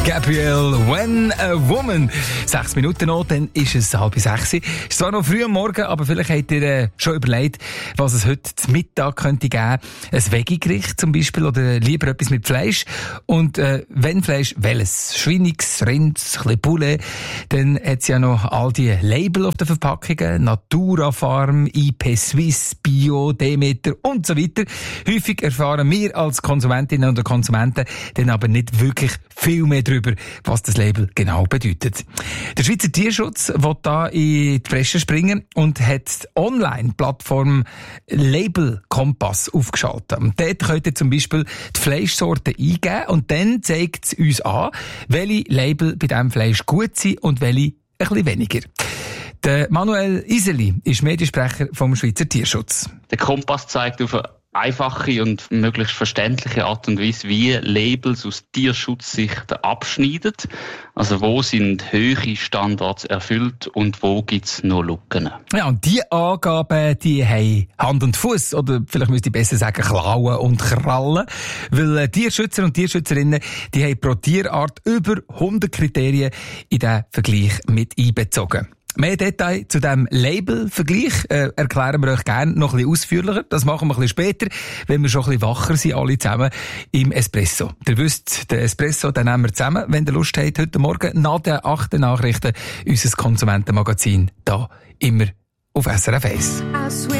Gabriel, When a Woman. 6 Minuten noch, dann ist es 5:30. Es ist zwar noch früh am Morgen, aber vielleicht habt ihr schon überlegt, was es heute zum Mittag könnte geben. Ein Veggie-Gericht zum Beispiel oder lieber etwas mit Fleisch. Und wenn Fleisch, welches? Schweiniges, Rinds, ein bisschen Poulet. Dann hat es ja noch all die Label auf den Verpackungen. Natura Farm, IP Swiss, Bio, Demeter und so weiter. Häufig erfahren wir als Konsumentinnen und Konsumenten dann aber nicht wirklich viel mehr darüber, was das Label genau bedeutet. Der Schweizer Tierschutz will da in die Bresche springen und hat die Online-Plattform Label Kompass aufgeschaltet. Und dort könnt ihr zum Beispiel die Fleischsorten eingeben und dann zeigt es uns an, welche Label bei diesem Fleisch gut sind und welche ein bisschen weniger. Der Manuel Iseli ist Mediensprecher vom Schweizer Tierschutz. Der Kompass zeigt auf eine einfache und möglichst verständliche Art und Weise, wie Labels aus Tierschutzsicht abschneiden. Also wo sind höhere Standards erfüllt und wo gibt es noch Lücken. Ja, und die Angaben, die haben Hand und Fuß oder vielleicht müsste ich besser sagen Klauen und Krallen, weil Tierschützer und Tierschützerinnen, die haben pro Tierart über 100 Kriterien in diesen Vergleich mit einbezogen. Mehr Details zu diesem Label-Vergleich erklären wir euch gerne noch ein bisschen ausführlicher. Das machen wir ein bisschen später, wenn wir schon ein bisschen wacher sind, alle zusammen im Espresso. Ihr wisst, den Espresso, den nehmen wir zusammen, wenn ihr Lust habt, heute Morgen nach den 8 Nachrichten unser Konsumentenmagazin da immer auf SRF 1.